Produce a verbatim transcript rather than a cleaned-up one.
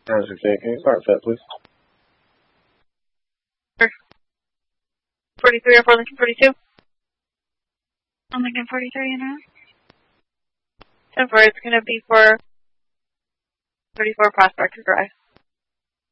sixteen, can you start set, please? forty-three or for Lincoln forty-two? On Lincoln forty-three, you know? ten four, it's going to be for thirty-four Prospector Drive.